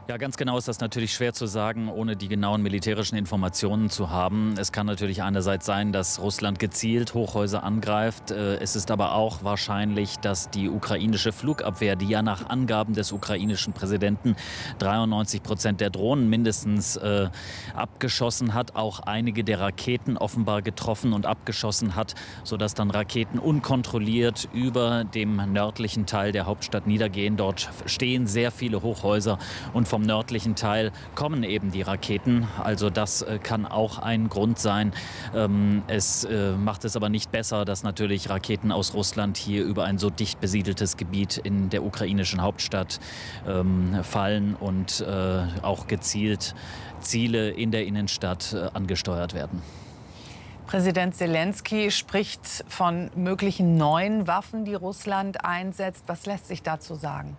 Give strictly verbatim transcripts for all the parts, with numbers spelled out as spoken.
Ja, ganz genau ist das natürlich schwer zu sagen, ohne die genauen militärischen Informationen zu haben. Es kann natürlich einerseits sein, dass Russland gezielt Hochhäuser angreift. Es ist aber auch wahrscheinlich, dass die ukrainische Flugabwehr, die ja nach Angaben des ukrainischen Präsidenten dreiundneunzig Prozent der Drohnen mindestens äh, abgeschossen hat, auch einige der Raketen offenbar getroffen und abgeschossen hat, sodass dann Raketen unkontrolliert über dem nördlichen Teil der Hauptstadt niedergehen. Dort stehen sehr viele Hochhäuser und vom nördlichen Teil kommen eben die Raketen. Also das äh, kann auch ein Grund sein. Ähm, es äh, macht es aber nicht besser, dass natürlich Raketen aus Russland hier über ein so dicht besiedeltes Gebiet in der ukrainischen Hauptstadt ähm, fallen und äh, auch gezielt Ziele in der Innenstadt äh, angesteuert werden. Präsident Selenskyj spricht von möglichen neuen Waffen, die Russland einsetzt. Was lässt sich dazu sagen?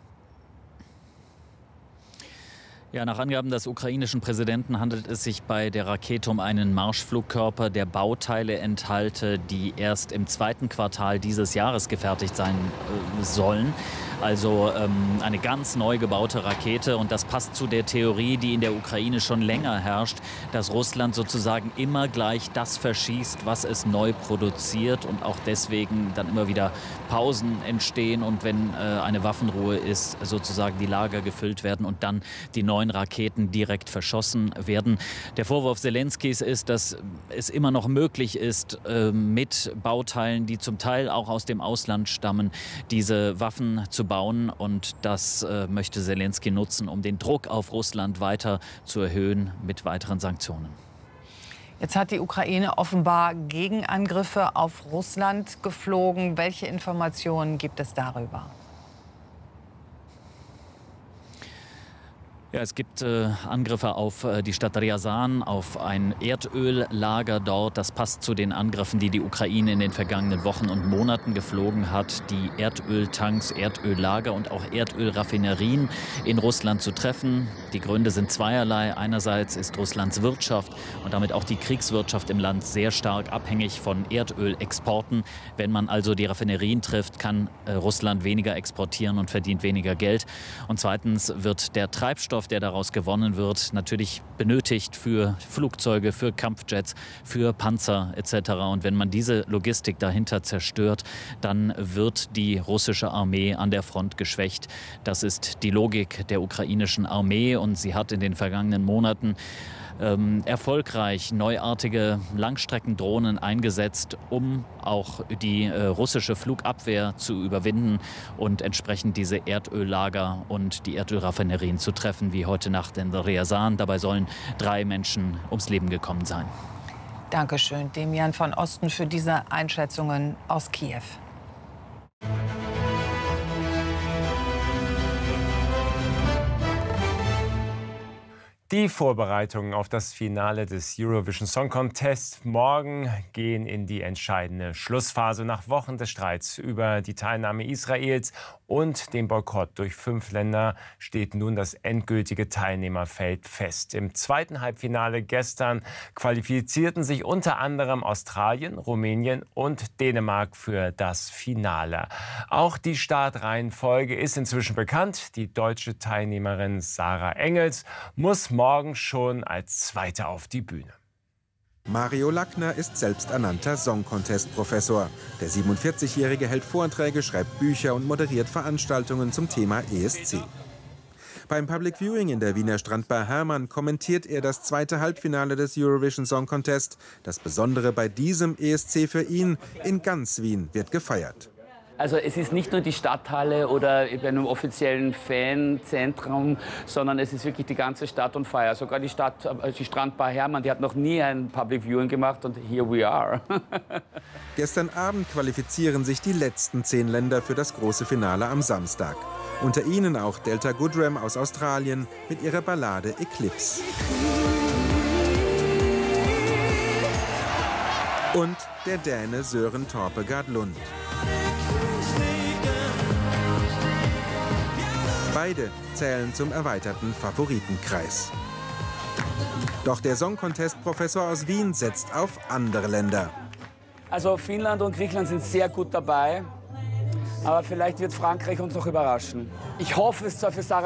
Ja, nach Angaben des ukrainischen Präsidenten handelt es sich bei der Rakete um einen Marschflugkörper, der Bauteile enthalte, die erst im zweiten Quartal dieses Jahres gefertigt sein äh, sollen. Also ähm, eine ganz neu gebaute Rakete. Und das passt zu der Theorie, die in der Ukraine schon länger herrscht, dass Russland sozusagen immer gleich das verschießt, was es neu produziert und auch deswegen dann immer wieder Pausen entstehen und wenn äh, eine Waffenruhe ist, sozusagen die Lager gefüllt werden und dann die neuen Raketen direkt verschossen werden. Der Vorwurf Selenskyjs ist, dass es immer noch möglich ist, äh, mit Bauteilen, die zum Teil auch aus dem Ausland stammen, diese Waffen zu bauen. Und das äh, möchte Selenskyj nutzen, um den Druck auf Russland weiter zu erhöhen mit weiteren Sanktionen. Jetzt hat die Ukraine offenbar Gegenangriffe auf Russland geflogen. Welche Informationen gibt es darüber? Ja, es gibt äh, Angriffe auf äh, die Stadt Ryazan, auf ein Erdöllager dort. Das passt zu den Angriffen, die die Ukraine in den vergangenen Wochen und Monaten geflogen hat, die Erdöltanks, Erdöllager und auch Erdölraffinerien in Russland zu treffen. Die Gründe sind zweierlei. Einerseits ist Russlands Wirtschaft und damit auch die Kriegswirtschaft im Land sehr stark abhängig von Erdölexporten. Wenn man also die Raffinerien trifft, kann äh, Russland weniger exportieren und verdient weniger Geld. Und zweitens wird der Treibstoff, der daraus gewonnen wird, natürlich benötigt für Flugzeuge, für Kampfjets, für Panzer et cetera. Und wenn man diese Logistik dahinter zerstört, dann wird die russische Armee an der Front geschwächt. Das ist die Logik der ukrainischen Armee und sie hat in den vergangenen Monaten Ähm, erfolgreich neuartige Langstreckendrohnen eingesetzt, um auch die äh, russische Flugabwehr zu überwinden und entsprechend diese Erdöllager und die Erdölraffinerien zu treffen, wie heute Nacht in Ryazan. Dabei sollen drei Menschen ums Leben gekommen sein. Dankeschön, Demian von Osten, für diese Einschätzungen aus Kiew. Die Vorbereitungen auf das Finale des Eurovision Song Contest morgen gehen in die entscheidende Schlussphase. Nach Wochen des Streits über die Teilnahme Israels und dem Boykott durch fünf Länder steht nun das endgültige Teilnehmerfeld fest. Im zweiten Halbfinale gestern qualifizierten sich unter anderem Australien, Rumänien und Dänemark für das Finale. Auch die Startreihenfolge ist inzwischen bekannt. Die deutsche Teilnehmerin Sarah Engels muss morgen schon als Zweite auf die Bühne. Mario Lackner ist selbsternannter Song-Contest-Professor. Der siebenundvierzigjährige hält Vorträge, schreibt Bücher und moderiert Veranstaltungen zum Thema E S C. Beim Public Viewing in der Wiener Strandbar Hermann kommentiert er das zweite Halbfinale des Eurovision Song Contest. Das Besondere bei diesem E S C für ihn: in ganz Wien wird gefeiert. Also es ist nicht nur die Stadthalle oder bei einem offiziellen Fanzentrum, sondern es ist wirklich die ganze Stadt und Feier. Sogar die Stadt, die Strandbar Hermann, die hat noch nie ein Public Viewing gemacht und here we are. Gestern Abend qualifizieren sich die letzten zehn Länder für das große Finale am Samstag. Unter ihnen auch Delta Goodrem aus Australien mit ihrer Ballade Eclipse. Und der Däne Søren Torpegaard Lund. Beide zählen zum erweiterten Favoritenkreis. Doch der Song-Contest-Professor aus Wien setzt auf andere Länder. Also Finnland und Griechenland sind sehr gut dabei, aber vielleicht wird Frankreich uns noch überraschen. Ich hoffe es zwar für Sarah